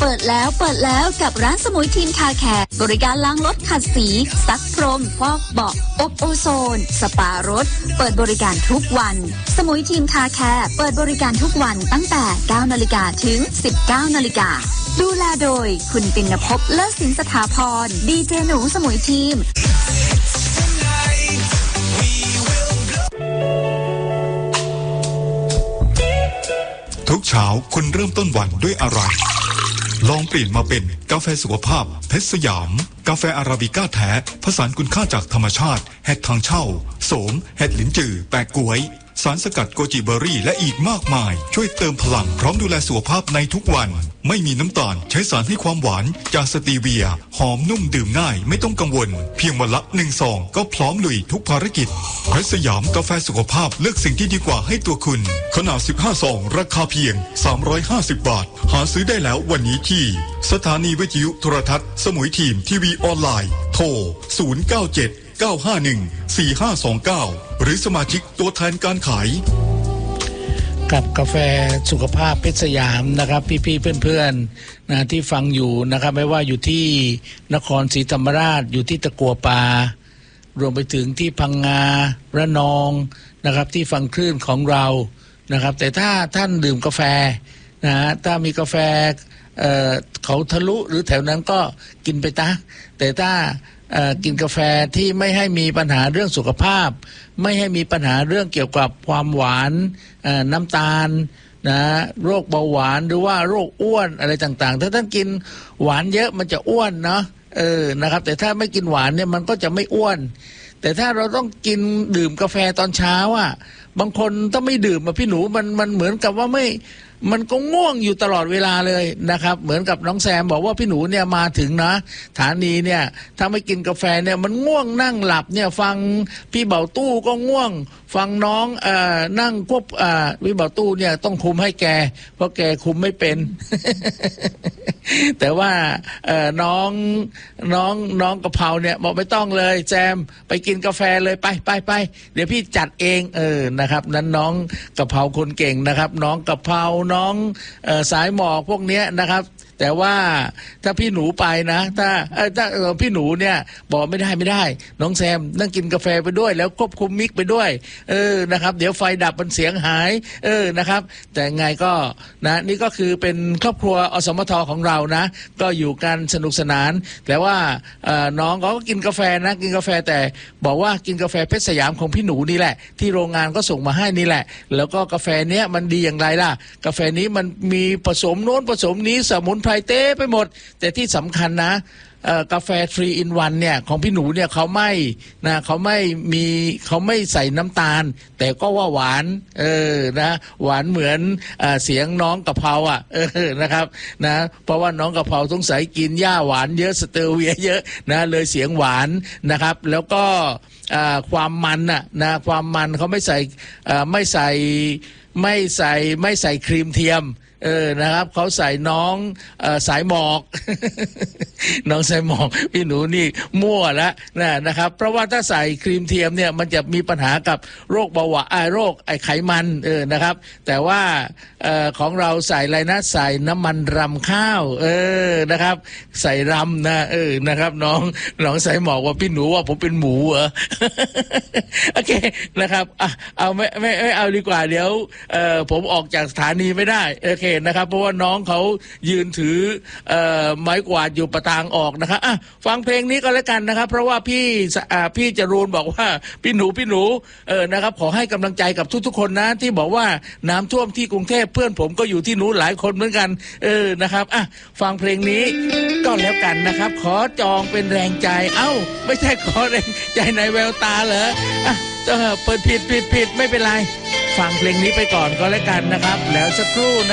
เปิดแล้วกับร้านสมุยทีมคาแคร์บริการล้างรถขัดสีซักพรมฟอกเบาะอบโอโซนสปารถเปิดบริการทุกวันสมุยทีมคาแคร์เปิดบริการทุกวันตั้งแต่ 9 นาฬิกาถึง 19 นาฬิกาดูแลโดยคุณปิณภพเลิศสินสถาพรดีเจหนูสมุยทีมทุกเช้าคุณเริ่มต้นวันด้วยอะไรลองเปลี่ยนมาเป็นกาแฟสุขภาพเพชรสยามกาแฟอาราบิก้าแท้ผสานคุณค่าจากธรรมชาติเห็ดทางเช่าโสมเห็ดหลินจือแปะก๊วยสารสกัดโกจิเบอร์รี่และอีกมากมายช่วยเติมพลังพร้อมดูแลสุขภาพในทุกวันไม่มีน้ำตาลใช้สารให้ความหวานจากสตีเวียหอมนุ่มดื่มง่ายไม่ต้องกังวลเพียงวันละ1 ซองก็พร้อมลุยทุกภารกิจเพชรสยามกาแฟสุขภาพเลือกสิ่งที่ดีกว่าให้ตัวคุณขนาด15 ซองราคาเพียง350 บาทหาซื้อได้แล้ววันนี้ที่สถานีวิทยุโทรทัศน์สมุยทีมทีวีออนไลน์โทร097-951-4529หรือสมาชิกตัวแทนการขายกับกาแฟสุขภาพเพชรสยามนะครับพี่ๆเพื่อนๆนะที่ฟังอยู่นะครับไม่ว่าอยู่ที่นครศรีธรรมราชอยู่ที่ตะกั่วป่ารวมไปถึงที่พังงาระนองนะครับที่ฟังคลื่นของเรานะครับแต่ถ้าท่านดื่มกาแฟนะถ้ามีกาแฟเขาทะลุหรือแถวนั้นก็กินไปแต่ถ้ากินกาแฟที่ไม่ให้มีปัญหาเรื่องสุขภาพไม่ให้มีปัญหาเรื่องเกี่ยวกับความหวานน้ำตาลนะโรคเบาหวานหรือว่าโรคอ้วนอะไรต่างๆถ้าท่านกินหวานเยอะมันจะอ้วนเนาะนะครับแต่ถ้าไม่กินหวานเนี่ยมันก็จะไม่อ้วนแต่ถ้าเราต้องกินดื่มกาแฟตอนเช้าบางคนถ้าไม่ดื่มพี่หนูมันเหมือนกับว่ามันก็ง่วงอยู่ตลอดเวลาเลยนะครับเหมือนกับน้องแซมบอกว่าพี่หนูเนี่ยมาถึงนะสถานีเนี่ยถ้าไม่กินกาแฟเนี่ยมันง่วงนั่งหลับเนี่ยฟังพี่เบาตู้ก็ง่วงฟังน้องนั่งควบพี่เบาตู้เนี่ยต้องคุมให้แกเพราะแกคุมไม่เป็น แต่ว่าน้องกะเพราเนี่ยบอกไม่ต้องเลยแซมไปกินกาแฟเลยไปเดี๋ยวพี่จัดเองนะครับนั้นน้องกะเพราคนเก่งนะครับน้องกะเพราน้องสายหมอกพวกเนี้ยนะครับแต่ว่าถ้าพี่หนูไปนะถ้าพี่หนูเนี่ยบอกไม่ได้น้องแซมนั่งกินกาแฟไปด้วยแล้วควบคุมมิกไปด้วยนะครับเดี๋ยวไฟดับมันเสียงหายนะครับแต่ไงก็นะนี่ก็คือเป็นครอบครัวอสมทของเรานะก็อยู่กันสนุกสนานแต่ว่าน้องก็กินกาแฟนะกินกาแฟแต่บอกว่ากินกาแฟเพชรสยามของพี่หนูนี่แหละที่โรงงานก็ส่งมาให้นี่แหละแล้วก็กาแฟเนี้ยมันดีอย่างไรล่ะกาแฟนี้มันมีผสมโน้นผสมนี้สมุนไพรเต้ไปหมดแต่ที่สำคัญนะกาแฟ 3 in 1เนี่ยของพี่หนูเนี่ยเขาไม่ใส่น้ำตาลแต่ก็ว่าหวานนะหวานเหมือนเสียงน้องกะเพรานะครับนะเพราะว่าน้องกะเพราสงสัยกินหญ้าหวานเยอะสเตอร์เวียเยอะนะเลยเสียงหวานนะครับแล้วก็ความมันนะความมันเขาไม่ใส่ครีมเทียมนะครับเขาใส่น้องสายหมอก น้องสายหมอกพี่หนูนี่มั่วแล้วนะครับเพราะว่าถ้าใส่ครีมเทียมเนี่ยมันจะมีปัญหากับโรคเบาหวานโรคไขมันนะครับแต่ว่าของเราใส่อะไรนะใส่น้ำมันรำข้าวนะครับใส่รำนะนะครับน้องสายหมอกว่าพี่หนูว่าผมเป็นหมูเหรอ โอเคนะครับเอาไม่เอาดีกว่าเดี๋ยวผมออกจากสถานีไม่ได้โอเคนะครับเพราะว่าน้องเขายืนถือไม้กวาดอยู่ประทางออกนะครับฟังเพลงนี้ก็แล้วกันนะครับเพราะว่าพี่จรูนบอกว่าพี่หนูนะครับขอให้กำลังใจกับทุกๆคนนะที่บอกว่าน้ำท่วมที่กรุงเทพเพื่อนผมก็อยู่ที่หนูหลายคนเหมือนกันนะครับฟังเพลงนี้ก็แล้วกันนะครับขอจองเป็นแรงใจไม่ใช่ขอแรงใจในแววตาเหรอเปิดผิดไม่เป็นไรฟังเพลงนี้ไปก่อนก็แล้วกันนะครับแล้วสักครู่นะ